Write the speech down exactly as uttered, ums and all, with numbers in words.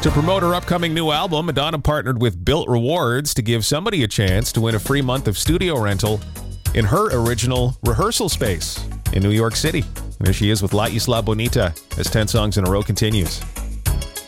To promote her upcoming new album, Madonna partnered with Built Rewards to give somebody a chance to win a free month of studio rental in her original rehearsal space in New York City. There she is with La Isla Bonita as ten songs in a row continues.